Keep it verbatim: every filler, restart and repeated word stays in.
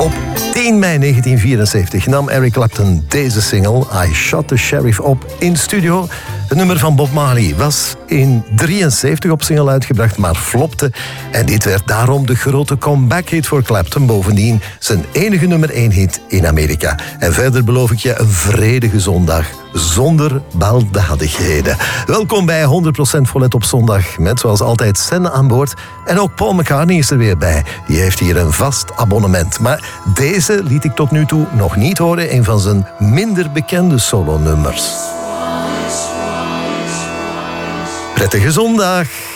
Op tien mei negentien vierenzeventig nam Eric Clapton deze single, I Shot the Sheriff, op in studio. Het nummer van Bob Marley was in drieënzeventig op single uitgebracht, maar flopte. En dit werd daarom de grote comeback-hit voor Clapton. Bovendien zijn enige nummer één hit in Amerika. En verder beloof ik je een vredige zondag zonder baldadigheden. Welkom bij honderd procent Vollet op zondag. Met zoals altijd Sen aan boord. En ook Paul McCartney is er weer bij. Die heeft hier een vast abonnement. Maar deze liet ik tot nu toe nog niet horen. Een van zijn minder bekende solonummers. Prettige zondag.